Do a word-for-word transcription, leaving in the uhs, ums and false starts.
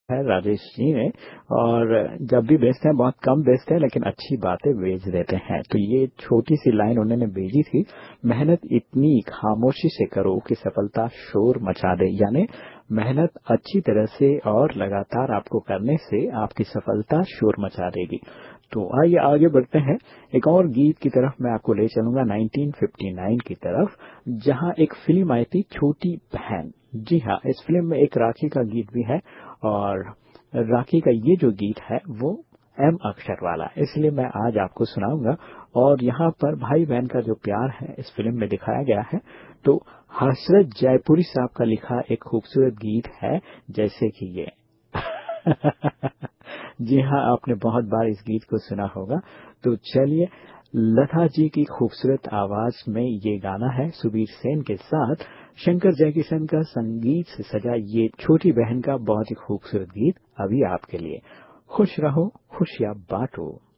है राजेश जी ने, और जब भी बेचते हैं बहुत कम बेचते हैं लेकिन अच्छी बातें बेच देते हैं। तो ये छोटी सी लाइन उन्होंने भेजी थी, मेहनत इतनी खामोशी से करो कि सफलता शोर मचा दे। यानी मेहनत अच्छी तरह से और लगातार आपको करने से आपकी सफलता शोर मचा देगी। तो आइए आगे बढ़ते हैं, एक और गीत की तरफ मैं आपको ले चलूंगा नाइनटीन फिफ्टी नाइन की तरफ, जहां एक फिल्म आई थी छोटी बहन। जी हाँ, इस फिल्म में एक राखी का गीत भी है, और राखी का ये जो गीत है वो एम अक्षर वाला, इसलिए मैं आज आपको सुनाऊंगा। और यहाँ पर भाई बहन का जो प्यार है इस फिल्म में दिखाया गया है। तो हसरत जयपुरी साहब का लिखा एक खूबसूरत गीत है, जैसे कि ये जी हाँ, आपने बहुत बार इस गीत को सुना होगा। तो चलिए, लता जी की खूबसूरत आवाज में ये गाना है सुबीर सेन के साथ, शंकर जयकिशन का संगीत से सजा ये छोटी बहन का बहुत ही खूबसूरत गीत अभी आपके लिए। खुश रहो, खुशियां बांटो।